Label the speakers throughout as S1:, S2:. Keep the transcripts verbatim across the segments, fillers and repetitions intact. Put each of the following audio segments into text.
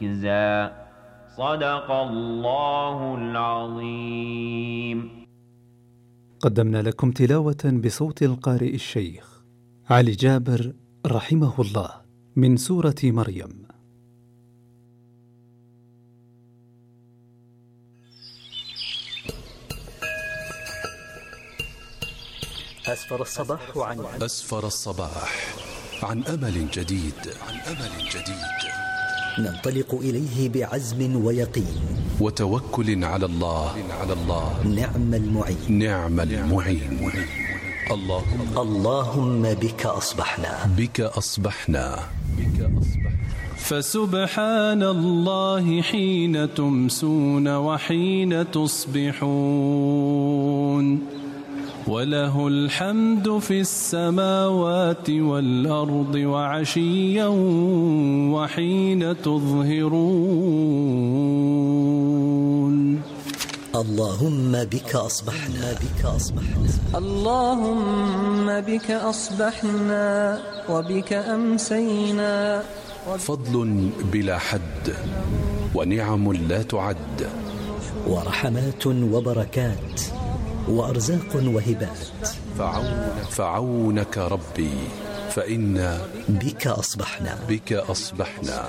S1: ركزا. صدق الله العظيم.
S2: قدمنا لكم تلاوة بصوت القارئ الشيخ علي جابر رحمه الله من سورة مريم.
S3: أسفر الصباح عن
S4: أسفر الصباح عن أمل جديد عن أمل جديد
S3: ننطلق إليه بعزم ويقين
S4: وتوكل على الله على الله
S3: نعم المعين
S4: نعم المعين. اللهم
S3: اللهم بك أصبحنا
S4: بك أصبحنا بك أصبحنا
S5: فسبحان الله حين تمسون وحين تصبحون وله الحمد في السماوات والأرض وعشيا وحين تظهرون.
S3: اللهم بك أصبحنا بك أصبحنا
S6: اللهم بك أصبحنا وبك أمسينا.
S4: فضل بلا حد ونعم لا تعد
S3: ورحمات وبركات وأرزاق وهبات.
S4: فعونك, فعونك ربي فإنا
S3: بك أصبحنا
S4: بك أصبحنا.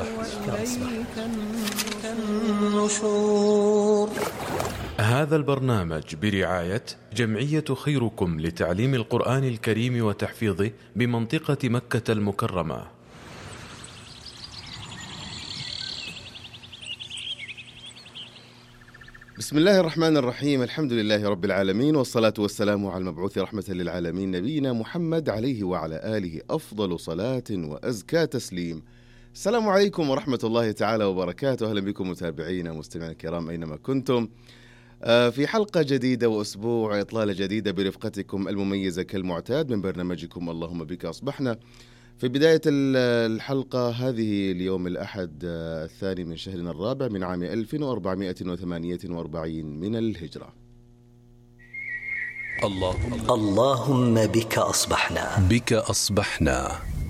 S7: هذا البرنامج برعاية جمعية خيركم لتعليم القرآن الكريم وتحفيظه بمنطقة مكة المكرمة.
S8: بسم الله الرحمن الرحيم. الحمد لله رب العالمين، والصلاة والسلام على المبعوث رحمة للعالمين نبينا محمد عليه وعلى آله أفضل صلاة وأزكى تسليم. السلام عليكم ورحمة الله تعالى وبركاته. أهلا بكم متابعينا ومستمعينا الكرام أينما كنتم في حلقة جديدة وأسبوع إطلالة جديدة برفقتكم المميزة كالمعتاد من برنامجكم اللهم بك أصبحنا. في بداية الحلقة هذه اليوم الأحد الثاني من شهرنا الرابع من عام ألف وأربعمائة وثمانية وأربعين من الهجرة.
S4: اللهم
S3: اللهم بك أصبحنا
S4: بك أصبحنا.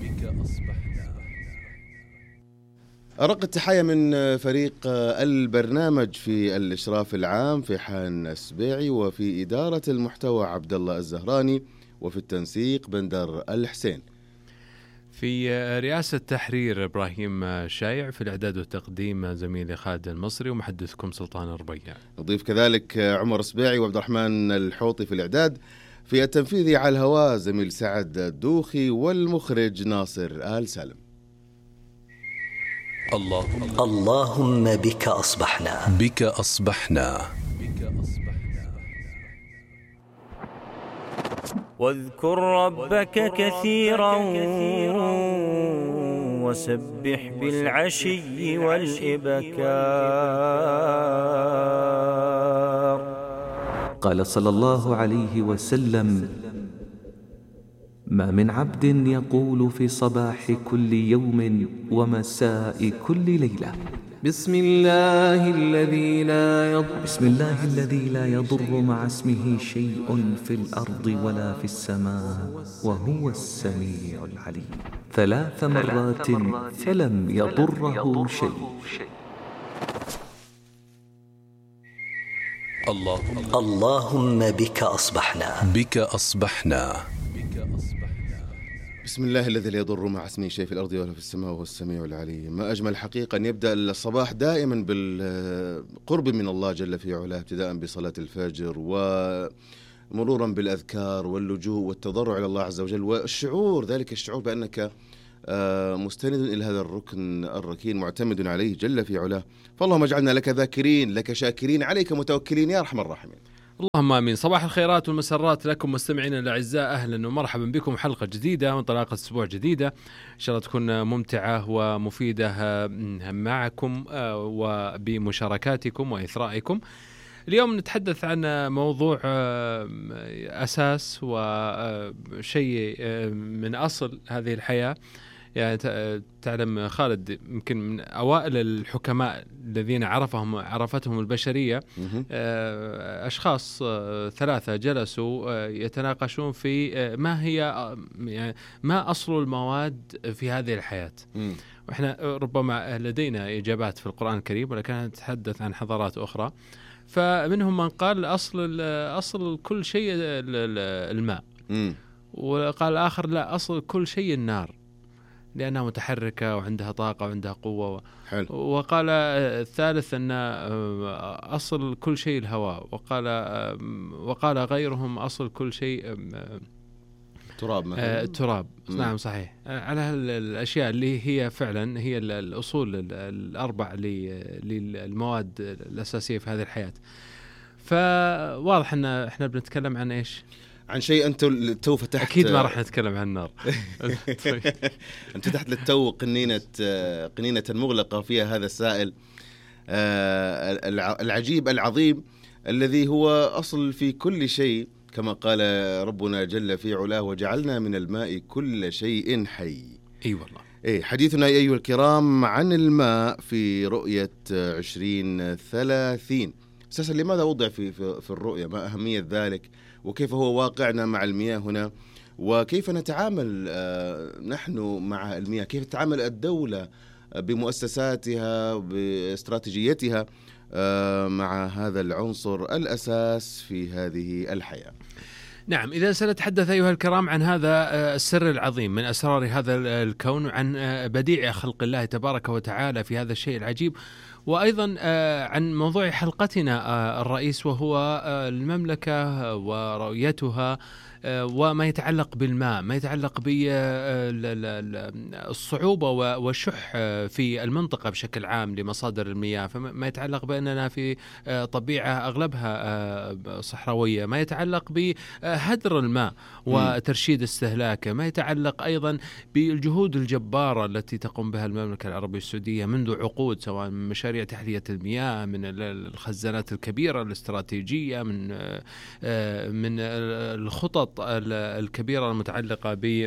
S8: أرق التحية من فريق البرنامج في الإشراف العام في حان السبيعي، وفي إدارة المحتوى عبد الله الزهراني، وفي التنسيق بندر الحسين،
S7: في رئاسة تحرير إبراهيم شايع، في الإعداد والتقديم زميلي خالد المصري، ومحدثكم سلطان الربيع.
S8: نضيف كذلك عمر السبيعي وعبد الرحمن الحوطي في الإعداد، في التنفيذي على الهواء زميل سعد الدوخي، والمخرج ناصر آل سالم.
S4: اللهم
S3: اللهم بك أصبحنا
S4: بك أصبحنا.
S9: واذكر ربك كثيرا وسبح بالعشي والإبكار.
S10: قال صلى الله عليه وسلم: ما من عبد يقول في صباح كل يوم ومساء كل ليلة: بسم الله الذي لا يضر بسم الله الذي لا يضر مع اسمه شيء في الأرض ولا في السماء وهو السميع العليم، ثلاث مرات فلم يضره شيء.
S4: اللهم
S3: اللهم بك أصبحنا
S4: بك أصبحنا.
S8: بسم الله الذي لا يضر مع اسمه شيء في الأرض ولا في السماء وهو السميع العليم. ما أجمل حقيقة أن يبدأ الصباح دائما بالقرب من الله جل في علاه، ابتداء بصلاة الفجر ومرورا بالأذكار واللجوء والتضرع إلى الله عز وجل، والشعور ذلك الشعور بأنك مستند إلى هذا الركن الركين معتمد عليه جل في علاه. فاللهم اجعلنا لك ذاكرين، لك شاكرين، عليك متوكلين يا أرحم الراحمين.
S7: اللهم آمين. صباح الخيرات والمسرات لكم مستمعينا الأعزاء، أهلا ومرحبا بكم حلقة جديدة وانطلاقة أسبوع جديدة، إن شاء الله تكون ممتعة ومفيدة معكم وبمشاركاتكم وإثرائكم. اليوم نتحدث عن موضوع أساس وشيء من أصل هذه الحياة. يعني تعلم خالد، يمكن من أوائل الحكماء الذين عرفهم عرفتهم البشرية أشخاص ثلاثة جلسوا يتناقشون في ما هي يعني ما أصل المواد في هذه الحياة. وإحنا ربما لدينا إجابات في القرآن الكريم ولكن نتحدث عن حضارات أخرى. فمنهم من قال أصل أصل كل شيء الماء، وقال الآخر لا، أصل كل شيء النار لأنها متحركة وعندها طاقة وعندها قوة.
S8: حلو.
S7: وقال الثالث أن أصل كل شيء الهواء، وقال وقال غيرهم أصل كل شيء
S8: تراب مثلا.
S7: التراب. نعم صحيح، على الأشياء اللي هي فعلا هي الأصول الأربع للمواد الأساسية في هذه الحياة. فواضح أن إحنا بنتكلم عن إيش؟
S8: عن شيء أنت تو فتحت.
S7: أكيد ما راح نتكلم عن النار.
S8: أنت فتحت للتو قنينة قنينة مغلقة فيها هذا السائل العجيب العظيم الذي هو أصل في كل شيء، كما قال ربنا جل في علاه: وجعلنا من الماء كل شيء حي.
S7: أي والله.
S8: إيه، حديثنا أيها الكرام عن الماء في رؤية عشرين ثلاثين. أساسا لماذا وضع في في الرؤية؟ ما أهمية ذلك؟ وكيف هو واقعنا مع المياه هنا؟ وكيف نتعامل نحن مع المياه؟ كيف تتعامل الدولة بمؤسساتها باستراتيجيتها مع هذا العنصر الأساس في هذه الحياة؟
S7: نعم، إذا سنتحدث أيها الكرام عن هذا السر العظيم من أسرار هذا الكون، عن بديع خلق الله تبارك وتعالى في هذا الشيء العجيب، وأيضا عن موضوع حلقتنا الرئيس وهو المملكة ورؤيتها وما يتعلق بالماء، ما يتعلق بالصعوبة والشح في المنطقة بشكل عام لمصادر المياه، فما يتعلق بأننا في طبيعة أغلبها صحراوية، ما يتعلق بهدر الماء وترشيد استهلاكه، ما يتعلق أيضا بالجهود الجبارة التي تقوم بها المملكة العربية السعودية منذ عقود، سواء من مشاريع تحلية المياه، من الخزانات الكبيرة الاستراتيجية، من من الخطط الكبيرة المتعلقة ب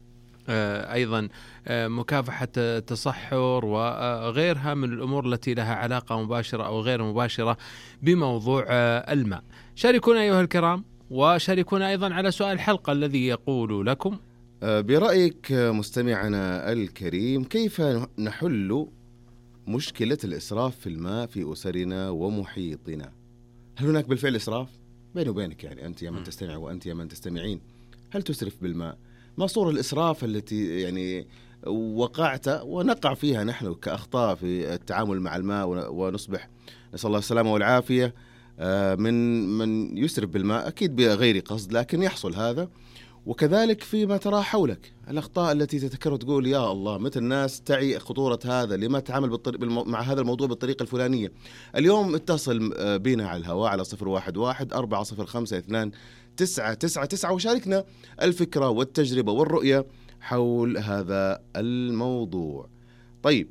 S7: أيضا مكافحة التصحر وغيرها من الأمور التي لها علاقة مباشرة أو غير مباشرة بموضوع الماء. شاركونا أيها الكرام، وشاركونا أيضا على سؤال الحلقة الذي يقول لكم:
S8: برأيك مستمعنا الكريم، كيف نحل مشكلة الإسراف في الماء في أسرنا ومحيطنا؟ هل هناك بالفعل إسراف؟ بيني وبينك يعني، أنت يا من تستمع وأنت يا من تستمعين، هل تسرف بالماء؟ ما صور الإسراف التي يعني وقعت ونقع فيها نحن كأخطاء في التعامل مع الماء، ونصبح نسأل الله السلامة والعافية من من يسرف بالماء، أكيد بغير قصد لكن يحصل هذا. وكذلك فيما ترى حولك الأخطاء التي تتكرر، تقول يا الله متى الناس تعي خطورة هذا، لما تعامل بالطريق مع هذا الموضوع بالطريقة الفلانية. اليوم اتصل بنا على الهواء على صفر واحد واحد أربعة صفر خمسة اثنان تسعة تسعة تسعة وشاركنا الفكرة والتجربة والرؤية حول هذا الموضوع. طيب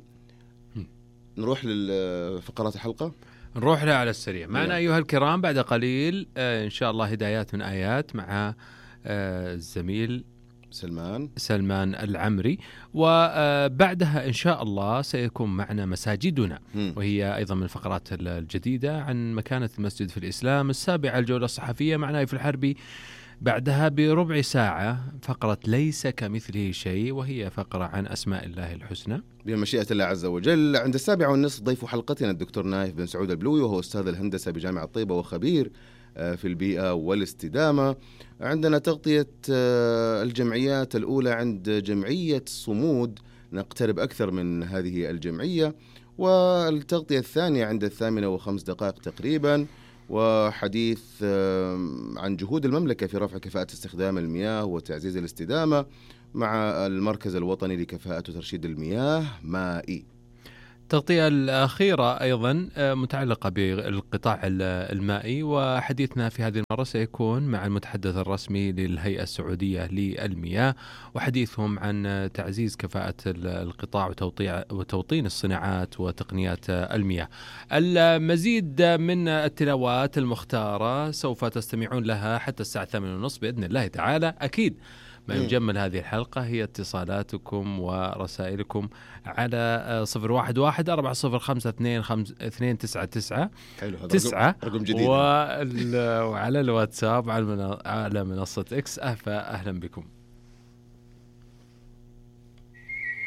S8: نروح لفقرات الحلقة،
S7: نروح لها على السريع. معنا أيها الكرام بعد قليل إن شاء الله هدايات من آيات مع الزميل
S8: سلمان
S7: سلمان العمري، وبعدها إن شاء الله سيكون معنا مساجدنا، وهي أيضا من الفقرات الجديدة عن مكانة المسجد في الإسلام. السابعة الجولة الصحفية مع نايف الحربي. بعدها بربع ساعة فقرة ليس كمثله شيء، وهي فقرة عن أسماء الله الحسنى
S8: بمشيئة الله عز وجل. عند السابعة والنصف ضيف حلقتنا الدكتور نايف بن سعود البلوي، وهو أستاذ الهندسة بجامعة طيبة وخبير في البيئة والاستدامة. عندنا تغطية الجمعيات الأولى عند جمعية صمود، نقترب أكثر من هذه الجمعية. والتغطية الثانية عند الثامنة وخمس دقائق تقريبا، وحديث عن جهود المملكة في رفع كفاءة استخدام المياه وتعزيز الاستدامة مع المركز الوطني لكفاءة وترشيد المياه مائي.
S7: التغطية الأخيرة أيضا متعلقة بالقطاع المائي، وحديثنا في هذه المرة سيكون مع المتحدث الرسمي للهيئة السعودية للمياه، وحديثهم عن تعزيز كفاءة القطاع وتوطين الصناعات وتقنيات المياه. المزيد من التلاوات المختارة سوف تستمعون لها حتى الساعة الثامنة ونصف بإذن الله تعالى. أكيد ما يجمل هذه الحلقة هي اتصالاتكم ورسائلكم على صفر واحد واحد أربعة صفر خمسة اثنين خمسة اثنين تسعة تسعة تسعة
S8: رقم جديد،
S7: وعلى الواتساب على منصة إكس. أهلا بكم.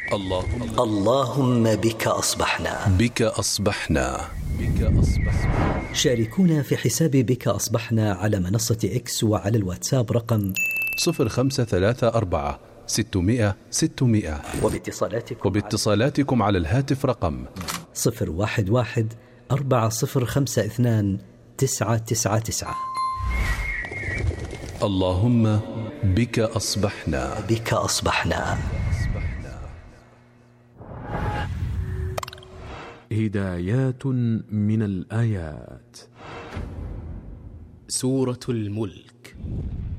S4: اللهم
S3: اللهم بك أصبحنا.
S4: بك أصبحنا. بك أصبحنا.
S3: شاركونا في حساب بك أصبحنا على منصة إكس وعلى الواتساب رقم
S4: صفر خمسة ثلاثة أربعة ستمائة ستمائة،
S3: وباتصالاتكم,
S4: وباتصالاتكم على الهاتف رقم
S3: صفر واحد واحد أربعة صفر خمسة اثنان تسعة تسعة تسعة.
S4: اللهم بك أصبحنا.
S3: بك أصبحنا.
S11: هدايات من الآيات. سورة الملك.